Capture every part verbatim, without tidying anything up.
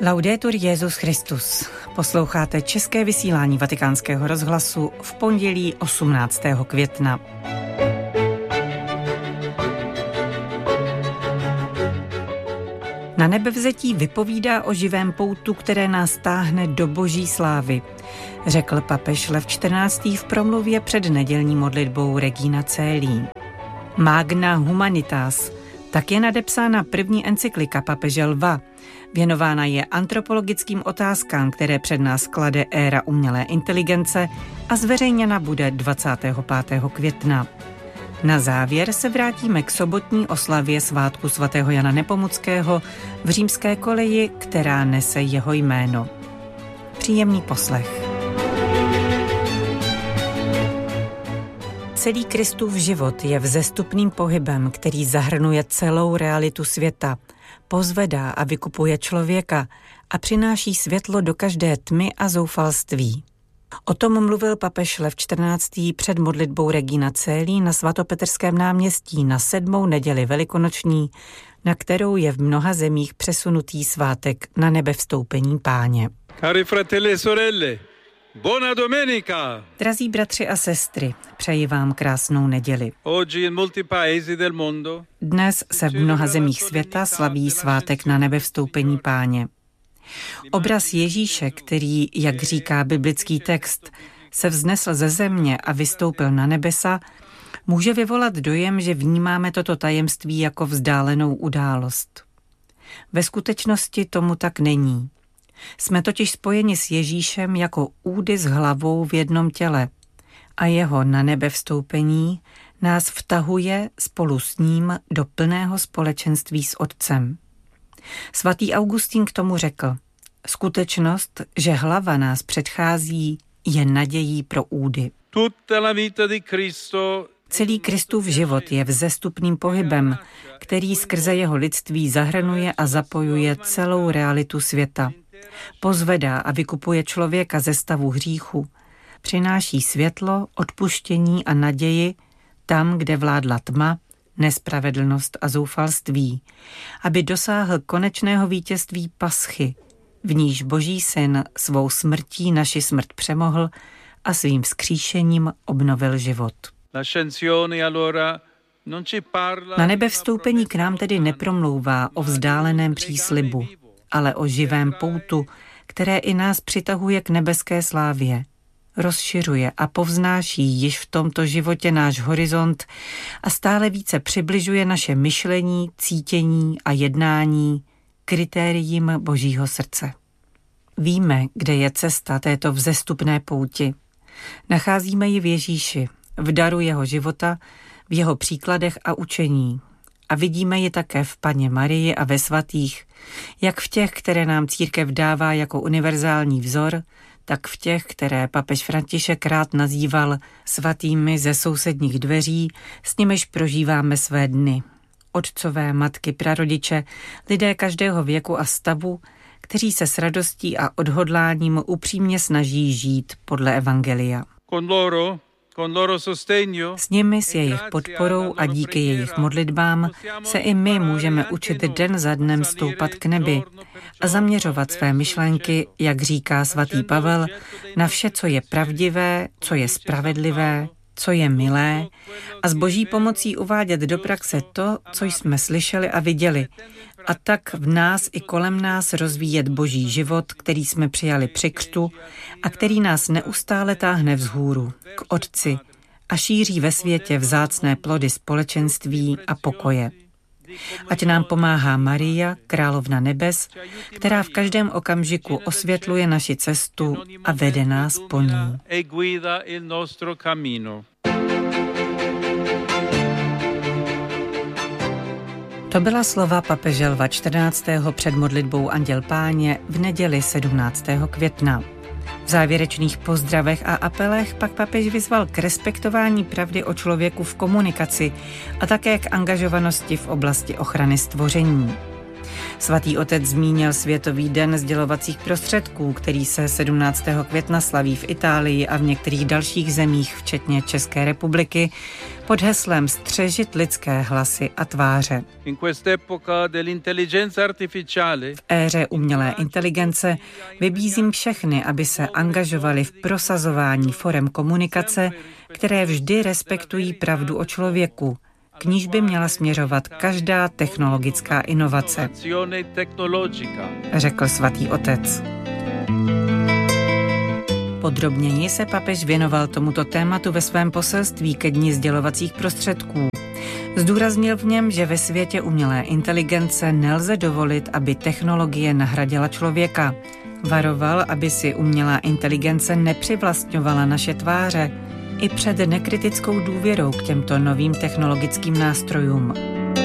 Laudetur Jesus Christus. Posloucháte české vysílání Vatikánského rozhlasu v pondělí osmnáctého května. Na nebevzetí vypovídá o živém poutu, které nás táhne do boží slávy, řekl papež Lev čtrnáctý v promluvě před nedělní modlitbou Regina Caeli. Magna Humanitas, tak je nadepsána první encyklika papeže Lva. Věnována je antropologickým otázkám, které před nás klade éra umělé inteligence a zveřejněna bude dvacátého pátého května. Na závěr se vrátíme k sobotní oslavě svátku svatého Jana Nepomuckého v římské koleji, která nese jeho jméno. Příjemný poslech. Celý Kristův život je vzestupným pohybem, který zahrnuje celou realitu světa, pozvedá a vykupuje člověka a přináší světlo do každé tmy a zoufalství. O tom mluvil papež Lev čtrnáctý před modlitbou Regina Caeli na svatopetrském náměstí na sedmou neděli velikonoční, na kterou je v mnoha zemích přesunutý svátek na nebevstoupení Páně. Cari fratelli e sorelle, buona domenica! Drazí bratři a sestry, přeji vám krásnou neděli. Dnes se v mnoha zemích světa slaví svátek na nebevstoupení Páně. Obraz Ježíše, který, jak říká biblický text, se vznesl ze země a vystoupil na nebesa, může vyvolat dojem, že vnímáme toto tajemství jako vzdálenou událost. Ve skutečnosti tomu tak není. Jsme totiž spojeni s Ježíšem jako údy s hlavou v jednom těle a jeho na nebe vstoupení nás vtahuje spolu s ním do plného společenství s Otcem. Svatý Augustín k tomu řekl: skutečnost, že hlava nás předchází, je nadějí pro údy. Celý Kristův život je vzestupným pohybem, který skrze jeho lidství zahrnuje a zapojuje celou realitu světa. Pozvedá a vykupuje člověka ze stavu hříchu, přináší světlo, odpuštění a naději tam, kde vládla tma, nespravedlnost a zoufalství, aby dosáhl konečného vítězství paschy, v níž Boží syn svou smrtí naši smrt přemohl a svým vzkříšením obnovil život. Na nebevstoupení k nám tedy nepromlouvá o vzdáleném příslibu, ale o živém poutu, které i nás přitahuje k nebeské slávě. Rozšiřuje a povznáší již v tomto životě náš horizont a stále více přibližuje naše myšlení, cítění a jednání kritériím Božího srdce. Víme, kde je cesta této vzestupné pouti. Nacházíme ji v Ježíši, v daru jeho života, v jeho příkladech a učení. A vidíme ji také v Panně Marii a ve svatých, jak v těch, které nám církev dává jako univerzální vzor, tak v těch, které papež František rád nazýval svatými ze sousedních dveří, s nimiž prožíváme své dny. Otcové, matky, prarodiče, lidé každého věku a stavu, kteří se s radostí a odhodláním upřímně snaží žít podle evangelia. S nimi, s jejich podporou a díky jejich modlitbám se i my můžeme učit den za dnem stoupat k nebi a zaměřovat své myšlenky, jak říká svatý Pavel, na vše, co je pravdivé, co je spravedlivé, co je milé a s Boží pomocí uvádět do praxe to, co jsme slyšeli a viděli, a tak v nás i kolem nás rozvíjet Boží život, který jsme přijali při křtu a který nás neustále táhne vzhůru, k Otci a šíří ve světě vzácné plody společenství a pokoje. Ať nám pomáhá Maria, královna nebes, která v každém okamžiku osvětluje naši cestu a vede nás po ní. To byla slova papeže Lva čtrnáctého před modlitbou Anděl Páně v neděli sedmnáctého května. V závěrečných pozdravech a apelech pak papež vyzval k respektování pravdy o člověku v komunikaci a také k angažovanosti v oblasti ochrany stvoření. Svatý otec zmínil Světový den sdělovacích prostředků, který se sedmnáctého května slaví v Itálii a v některých dalších zemích, včetně České republiky, pod heslem Střežit lidské hlasy a tváře. V éře umělé inteligence vybízím všechny, aby se angažovali v prosazování forem komunikace, které vždy respektují pravdu o člověku, k níž by měla směřovat každá technologická inovace, řekl svatý otec. Podrobněji se papež věnoval tomuto tématu ve svém poselství ke dni sdělovacích prostředků. Zdůraznil v něm, že ve světě umělé inteligence nelze dovolit, aby technologie nahradila člověka. Varoval, aby si umělá inteligence nepřivlastňovala naše tváře, i před nekritickou důvěrou k těmto novým technologickým nástrojům.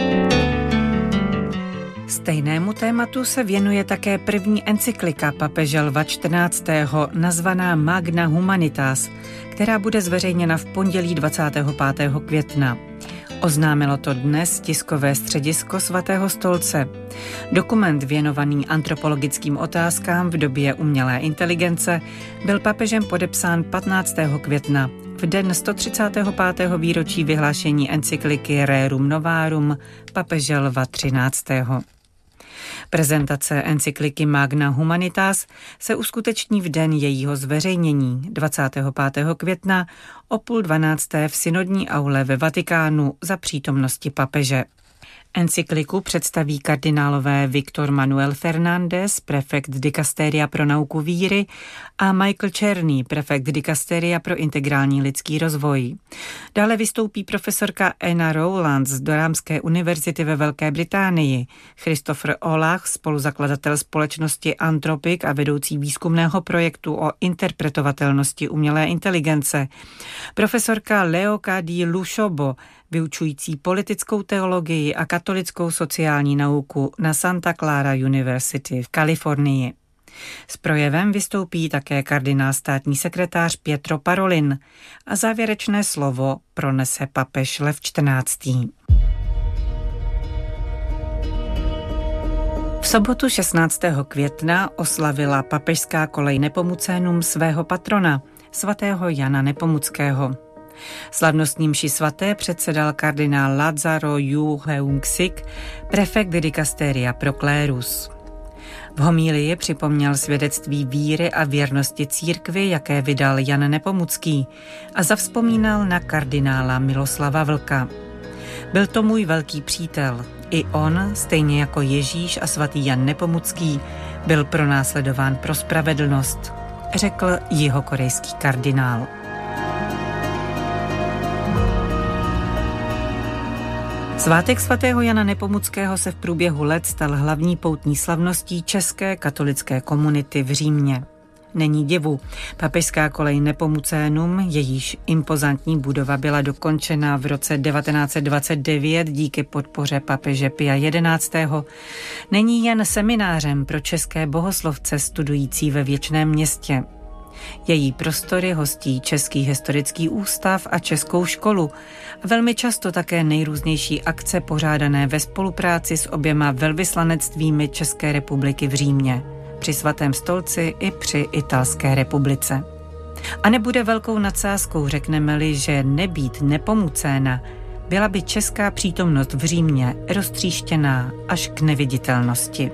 Stejnému tématu se věnuje také první encyklika papeže Lva čtrnáctého nazvaná Magna Humanitas, která bude zveřejněna v pondělí dvacátého pátého května. Oznámilo to dnes tiskové středisko Svatého stolce. Dokument věnovaný antropologickým otázkám v době umělé inteligence byl papežem podepsán patnáctého května, v den sto třicátého pátého výročí vyhlášení encykliky Rerum Novarum papeže Lva třináctého. Prezentace encykliky Magna Humanitas se uskuteční v den jejího zveřejnění dvacátého pátého května o půl dvanácté v synodní aule ve Vatikánu za přítomnosti papeže. Encykliku představí kardinálové Viktor Manuel Fernández, prefekt dikasteria pro nauku víry, a Michael Czerny, prefekt dikasteria pro integrální lidský rozvoj. Dále vystoupí profesorka Anna Rowland z Durhamské univerzity ve Velké Británii, Christopher Olach, spoluzakladatel společnosti Anthropic a vedoucí výzkumného projektu o interpretovatelnosti umělé inteligence, profesorka Leokadie Lushobo, vyučující politickou teologii a katolickou sociální nauku na Santa Clara University v Kalifornii. S projevem vystoupí také kardinál státní sekretář Pietro Parolin a závěrečné slovo pronese papež Lev čtrnáctý. V sobotu šestnáctého května oslavila papežská kolej Nepomucénům svého patrona, svatého Jana Nepomuckého. Slavnostní mši svaté předsedal kardinál Lazzaro Yu Heung-sik, prefekt dikasteria pro klérus. V homílii připomněl svědectví víry a věrnosti církvi, jaké vydal Jan Nepomucký, a zavzpomínal na kardinála Miloslava Vlka. Byl to můj velký přítel. I on, stejně jako Ježíš a svatý Jan Nepomucký, byl pronásledován pro spravedlnost, řekl jihokorejský kardinál. Svátek svatého Jana Nepomuckého se v průběhu let stal hlavní poutní slavností české katolické komunity v Římě. Není divu, papežská kolej Nepomucénům, jejíž impozantní budova byla dokončena v roce devatenáct set dvacet devět díky podpoře papeže Pia jedenáctého, není jen seminářem pro české bohoslovce studující ve Věčném Městě. Její prostory hostí Český historický ústav a Českou školu a velmi často také nejrůznější akce pořádané ve spolupráci s oběma velvyslanectvími České republiky v Římě, při Svatém stolci i při Italské republice. A nebude velkou nadsázkou, řekneme-li, že nebýt Nepomucéna, byla by česká přítomnost v Římě roztříštěná až k neviditelnosti.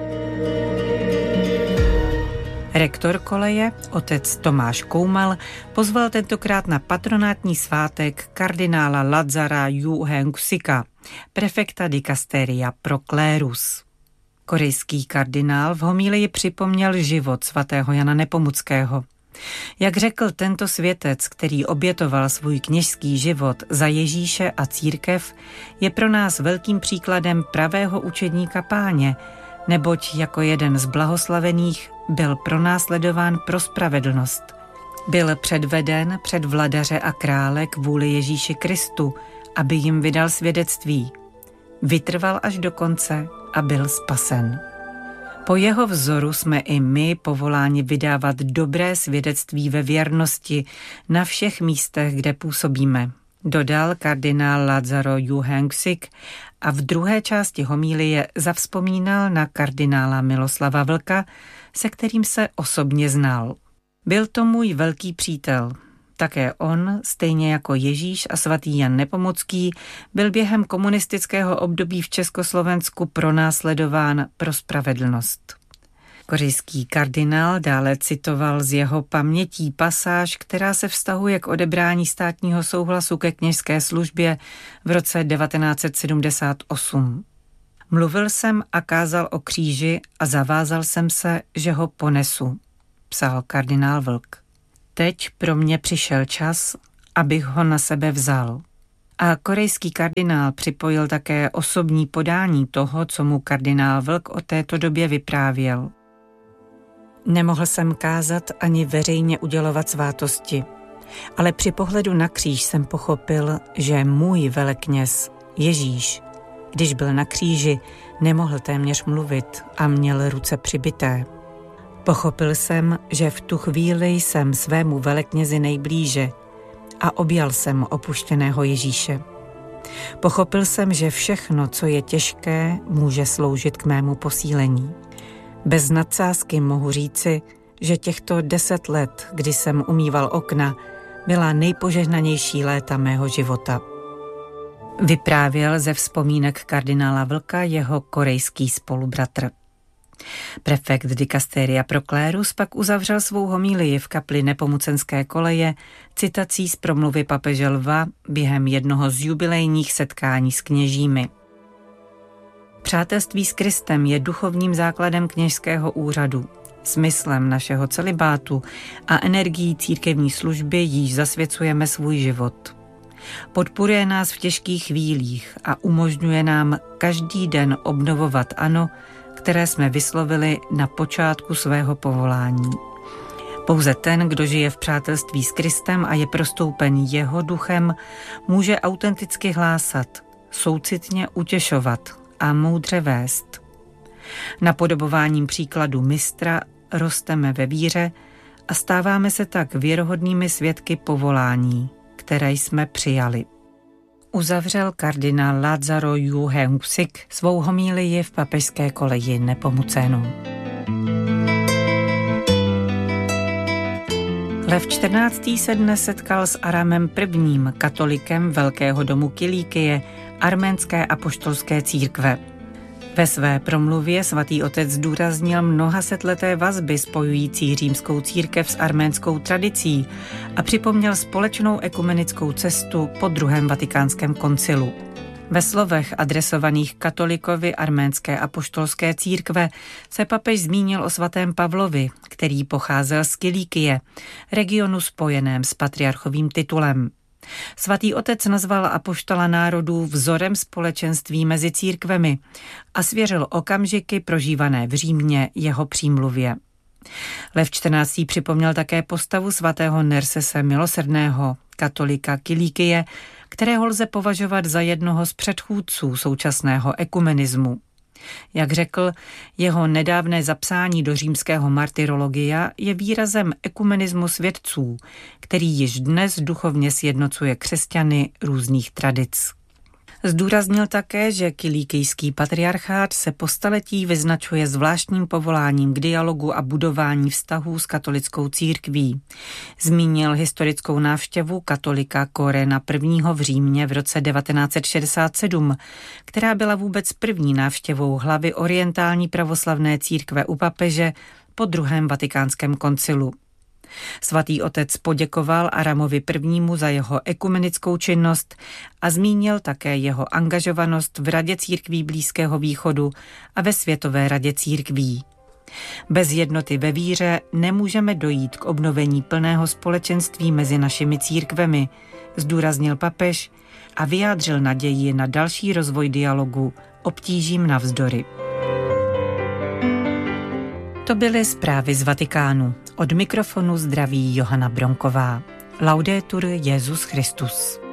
Rektor koleje, otec Tomáš Koumal, pozval tentokrát na patronátní svátek kardinála Lazzara Yu Heung-sika, prefekta dikasteria pro klérus. Korejský kardinál v homílii připomněl život svatého Jana Nepomuckého. Jak řekl tento světec, který obětoval svůj kněžský život za Ježíše a církev, je pro nás velkým příkladem pravého učedníka Páně, neboť jako jeden z blahoslavených byl pronásledován pro spravedlnost. Byl předveden před vladaře a krále kvůli Ježíši Kristu, aby jim vydal svědectví. Vytrval až do konce a byl spasen. Po jeho vzoru jsme i my povoláni vydávat dobré svědectví ve věrnosti na všech místech, kde působíme, dodal kardinál Lazzaro Yu Heung-sik a v druhé části homilie zavzpomínal na kardinála Miloslava Vlka, se kterým se osobně znal. Byl to můj velký přítel. Také on, stejně jako Ježíš a svatý Jan Nepomucký, byl během komunistického období v Československu pronásledován pro spravedlnost. Korejský kardinál dále citoval z jeho pamětí pasáž, která se vztahuje k odebrání státního souhlasu ke kněžské službě v roce devatenáct set sedmdesát osm. Mluvil jsem a kázal o kříži a zavázal jsem se, že ho ponesu, psal kardinál Vlk. Teď pro mě přišel čas, abych ho na sebe vzal. A korejský kardinál připojil také osobní podání toho, co mu kardinál Vlk o této době vyprávěl. Nemohl jsem kázat ani veřejně udělovat svátosti, ale při pohledu na kříž jsem pochopil, že můj velekněz Ježíš, když byl na kříži, nemohl téměř mluvit a měl ruce přibité. Pochopil jsem, že v tu chvíli jsem svému veleknězi nejblíže a objal jsem opuštěného Ježíše. Pochopil jsem, že všechno, co je těžké, může sloužit k mému posílení. Bez nadsázky mohu říci, že těchto deset let, kdy jsem umýval okna, byla nejpožehnanější léta mého života. Vyprávěl ze vzpomínek kardinála Vlka jeho korejský spolubratr. Prefekt dikasteria pro klérus pak uzavřel svou homílii v kapli Nepomucenské koleje citací z promluvy papeže Lva během jednoho z jubilejních setkání s kněžími. Přátelství s Kristem je duchovním základem kněžského úřadu, smyslem našeho celibátu a energií církevní služby, jíž zasvěcujeme svůj život. Podporuje nás v těžkých chvílích a umožňuje nám každý den obnovovat ano, které jsme vyslovili na počátku svého povolání. Pouze ten, kdo žije v přátelství s Kristem a je prostoupen jeho duchem, může autenticky hlásat, soucitně utěšovat a moudře vést. Napodobováním příkladu mistra rosteme ve víře a stáváme se tak věrohodnými svědky povolání, které jsme přijali. Uzavřel kardinál Lázaro Yu Heung-sik svou homílii v papežské koleji Nepomucénů. Lev čtrnáctý se dnes setkal s Aramem prvním, katolikem Velkého domu Kilíkie, arménské apoštolské církve. Ve své promluvě svatý otec zdůraznil mnohasetleté vazby spojující římskou církev s arménskou tradicí a připomněl společnou ekumenickou cestu po druhém vatikánském koncilu. Ve slovech adresovaných katolikovi arménské apoštolské církve se papež zmínil o svatém Pavlovi, který pocházel z Kilíkie, regionu spojeném s patriarchovým titulem. Svatý otec nazval apoštola národů vzorem společenství mezi církvemi a svěřil okamžiky prožívané v Římě jeho přímluvě. Lev čtrnáctý připomněl také postavu svatého Nersese Milosrdného, katolika Kilíkie, kterého lze považovat za jednoho z předchůdců současného ekumenismu. Jak řekl, jeho nedávné zapsání do římského martyrologia je výrazem ekumenismu svědců, který již dnes duchovně sjednocuje křesťany různých tradic. Zdůraznil také, že kilíkijský patriarchát se po staletí vyznačuje zvláštním povoláním k dialogu a budování vztahů s katolickou církví. Zmínil historickou návštěvu katolika Korena prvního v Římě v roce devatenáct set šedesát sedm, která byla vůbec první návštěvou hlavy orientální pravoslavné církve u papeže po druhém vatikánském koncilu. Svatý otec poděkoval Aramovi prvnímu za jeho ekumenickou činnost a zmínil také jeho angažovanost v Radě církví Blízkého východu a ve Světové radě církví. Bez jednoty ve víře nemůžeme dojít k obnovení plného společenství mezi našimi církvemi, zdůraznil papež a vyjádřil naději na další rozvoj dialogu obtížím navzdory. To byly zprávy z Vatikánu. Od mikrofonu zdraví Johana Bronková. Laudetur Jesus Christus.